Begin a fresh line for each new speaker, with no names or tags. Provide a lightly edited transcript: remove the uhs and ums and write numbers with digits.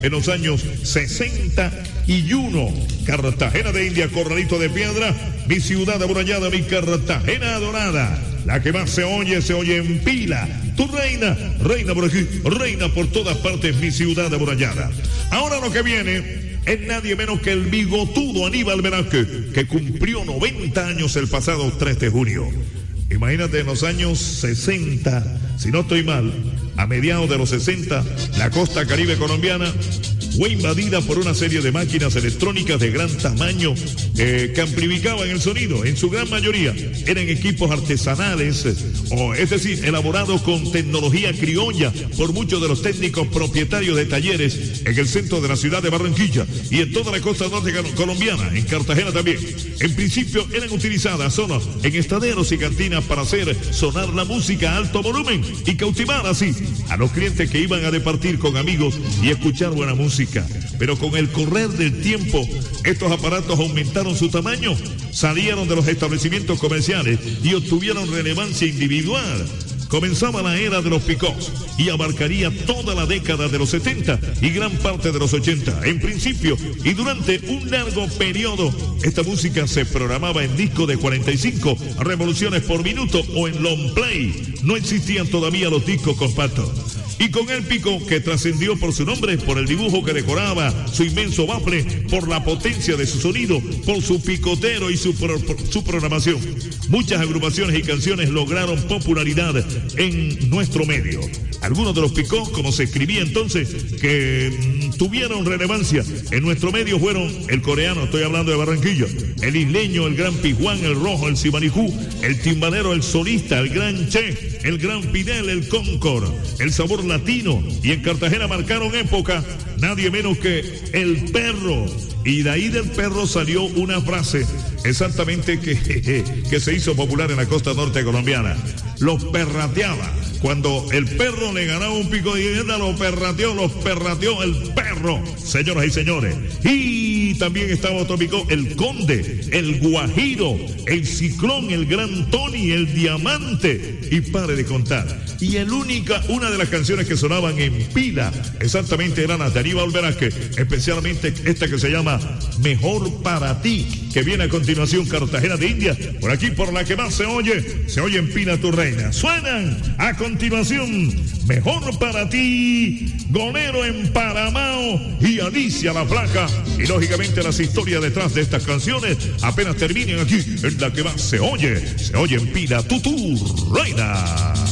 En los años 61, Cartagena de India, Corralito de Piedra, mi ciudad amurallada, mi Cartagena adorada, la que más se oye en pila. Tu reina, reina por aquí, reina por todas partes, mi ciudad amurallada. Ahora lo que viene es nadie menos que el bigotudo Aníbal Velázquez, que cumplió 90 años el pasado 3 de junio. Imagínate, en los años 60, si no estoy mal, a mediados de los 60, la costa caribe colombiana fue invadida por una serie de máquinas electrónicas de gran tamaño que amplificaban el sonido. En su gran mayoría eran equipos artesanales, es decir, elaborados con tecnología criolla por muchos de los técnicos propietarios de talleres en el centro de la ciudad de Barranquilla y en toda la costa norte colombiana, en Cartagena también. En principio eran utilizadas solo en estaderos y cantinas para hacer sonar la música a alto volumen y cautivar así a los clientes que iban a departir con amigos y escuchar buena música. Pero con el correr del tiempo, estos aparatos aumentaron su tamaño, salieron de los establecimientos comerciales y obtuvieron relevancia individual. Comenzaba la era de los picos y abarcaría toda la década de los 70 y gran parte de los 80. En principio y durante un largo periodo, esta música se programaba en disco de 45 revoluciones por minuto o en long play. No existían todavía los discos compactos. Y con el pico, que trascendió por su nombre, por el dibujo que decoraba, su inmenso bafle, por la potencia de su sonido, por su picotero y su programación. Muchas agrupaciones y canciones lograron popularidad en nuestro medio. Algunos de los picos, como se escribía entonces, que tuvieron relevancia en nuestro medio fueron el coreano, estoy hablando de Barranquilla, el isleño, el gran Pijuán, el rojo, el Sibanijú, el timbalero, el solista, el gran Che, el gran Fidel, el Concord, el sabor latino, y en Cartagena marcaron época nadie menos que el perro. Y de ahí del perro salió una frase exactamente que se hizo popular en la costa norte colombiana. Los perrateaba. Cuando el perro le ganaba un pico de vivienda, los perrateó el perro, señoras y señores. Y también estaba otro pico, el conde, el guajiro, el ciclón, el gran Tony, el diamante. Y pare de contar. Y una de las canciones que sonaban en pila, exactamente, era la de Aníbal Velázquez, especialmente esta que se llama Mejor para ti, que viene a continuación, Cartagena de India, por aquí, por la que más se oye en pila tu reina. Suenan a continuación Mejor para ti, Golero en Paramao y Alicia la Flaca. Y lógicamente las historias detrás de estas canciones apenas terminen aquí, en la que más se oye en pila tu reina.